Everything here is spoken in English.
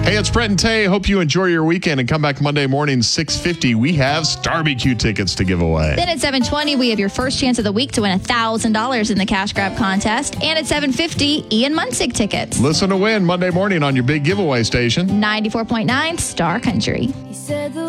Hey, it's Brent and Tay. Hope you enjoy your weekend and come back Monday morning, 6:50. We have Starbecue tickets to give away. Then at 7:20, we have your first chance of the week to win $1,000 in the cash grab contest. And at 7:50, Ian Munsick tickets. Listen to win Monday morning on your big giveaway station. 94.9 Star Country.